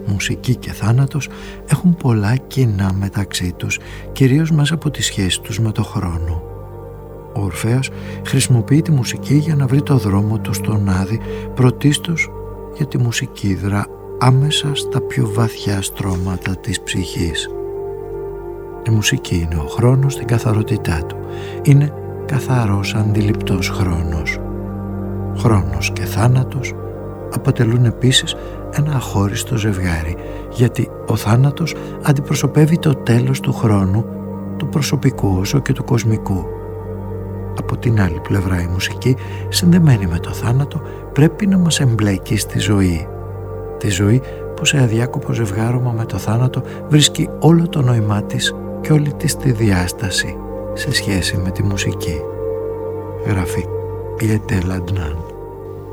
μουσική και θάνατος έχουν πολλά κοινά μεταξύ τους, κυρίως μέσα από τη σχέση τους με το χρόνο. Ο Ορφέας χρησιμοποιεί τη μουσική για να βρει το δρόμο του στον Άδη, πρωτίστως γιατί η μουσική δρά άμεσα στα πιο βαθιά στρώματα της ψυχής. Η μουσική είναι ο χρόνος στην καθαρότητά του. Είναι καθαρός αντιληπτός χρόνος. Χρόνος και θάνατος αποτελούν επίσης ένα αχώριστο ζευγάρι, γιατί ο θάνατος αντιπροσωπεύει το τέλος του χρόνου, του προσωπικού όσο και του κοσμικού. Από την άλλη πλευρά η μουσική, συνδεμένη με το θάνατο, πρέπει να μας εμπλέκει στη ζωή. Τη ζωή που σε αδιάκοπο ζευγάρωμα με το θάνατο βρίσκει όλο το νόημά της και όλη της τη διάσταση σε σχέση με τη μουσική. Γράφει η Ετέλ Αντνάν.